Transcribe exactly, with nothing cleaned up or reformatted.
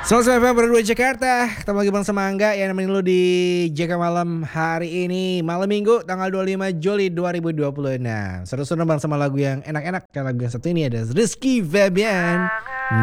Selamat F M berdua Jakarta. Ketemu lagi Bang sama Angga yang nemenin lu di J K Malam hari ini. Malam Minggu tanggal dua puluh lima Juli dua ribu dua puluh enam. Seru-seru Bang sama lagu yang enak-enak. Kayak lagu yang satu ini ada Rizky Febian.